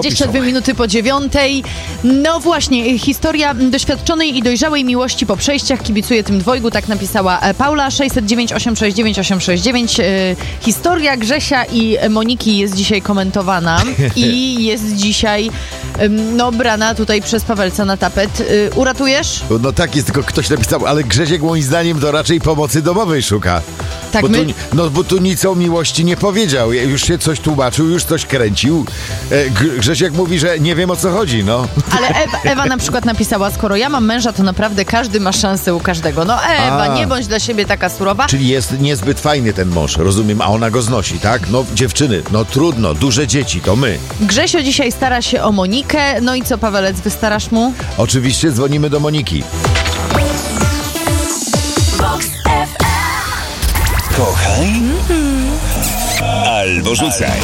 22 minuty po 9. No właśnie, historia doświadczonej i dojrzałej miłości po przejściach. Kibicuję tym dwojgu, tak napisała Paula. 609 869 869. Historia Grzesia i Moniki jest dzisiaj komentowana i jest dzisiaj brana tutaj przez Pawelca na tapet. Uratujesz? No tak jest, tylko ktoś napisał, ale Grzesiek moim zdaniem to raczej pomocy domowej szuka. Tak, bo tu nic o miłości nie powiedział. Już się coś tłumaczył, już coś kręcił. Grzesiek mówi, że nie wiem, o co chodzi, no. Ale Ewa na przykład napisała, skoro ja mam męża, to naprawdę każdy ma szansę u każdego. No Ewa, nie bądź dla siebie taka surowa. Czyli jest niezbyt fajny ten mąż, rozumiem, a ona go znosi, tak? No dziewczyny, no trudno, duże dzieci, to my. Grzesio dzisiaj stara się o Monikę. No i co, Pawelec, wystarasz mu? Oczywiście dzwonimy do Moniki. Kochaj albo rzucaj.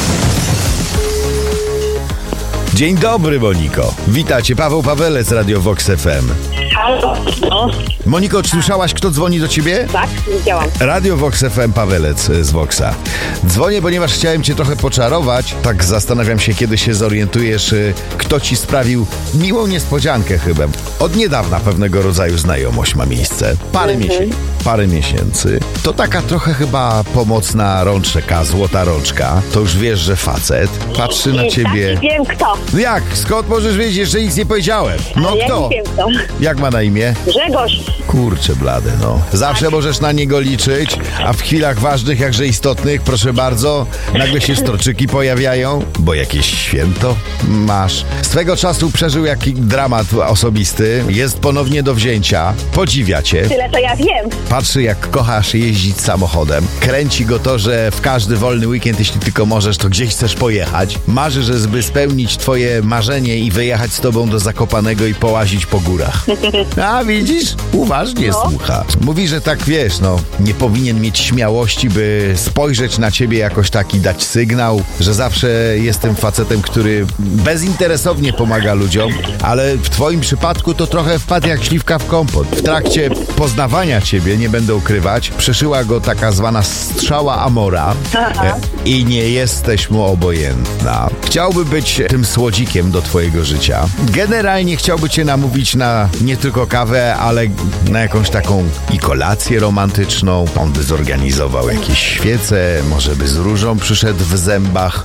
Dzień dobry, Moniko. Witacie, Paweł Pawelec, Radio Vox FM. Halo. Moniko, czy słyszałaś, kto dzwoni do ciebie? Tak, widziałam. Radio Vox FM, Pawelec z Voxa. Dzwonię, ponieważ chciałem cię trochę poczarować. Tak zastanawiam się, kiedy się zorientujesz, kto ci sprawił miłą niespodziankę chyba. Od niedawna pewnego rodzaju znajomość ma miejsce. Parę miesięcy. To taka trochę chyba pomocna rączka, złota rączka. To już wiesz, że facet patrzy na ciebie. Tak, wiem kto. Jak? Skąd możesz wiedzieć? Jeszcze nic nie powiedziałem. No ja kto? nie wiem kto. Jak ma na imię? Grzegorz. Kurczę blady, no. Zawsze możesz na niego liczyć, a w chwilach ważnych, jakże istotnych, proszę bardzo, nagle się storczyki pojawiają, bo jakieś święto masz. Swego czasu przeżył jakiś dramat osobisty, jest ponownie do wzięcia, podziwia cię. Tyle to ja wiem. Patrzy, jak kochasz jeździć samochodem. Kręci go to, że w każdy wolny weekend, jeśli tylko możesz, to gdzieś chcesz pojechać. Marzy, żeby spełnić twoje marzenie i wyjechać z tobą do Zakopanego i połazić po górach. A widzisz? Uważnie słucha. Mówi, że tak wiesz, nie powinien mieć śmiałości, by spojrzeć na ciebie jakoś taki, dać sygnał, że zawsze jestem facetem, który bezinteresownie pomaga ludziom, ale w twoim przypadku to trochę wpadł jak śliwka w kompot. W trakcie poznawania ciebie, nie będę ukrywać, przeszyła go taka zwana strzała Amora i nie jesteś mu obojętna. Chciałby być tym słodzikiem do twojego życia. Generalnie chciałby cię namówić na nie tylko kawę, ale na jakąś taką i kolację romantyczną. On by zorganizował jakieś świece, może by z różą przyszedł w zębach.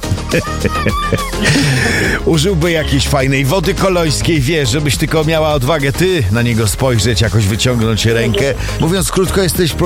Użyłby jakiejś fajnej wody kolońskiej, wiesz, żebyś tylko miała odwagę ty na niego spojrzeć, jakoś wyciągnąć rękę. Mówiąc krótko, jesteś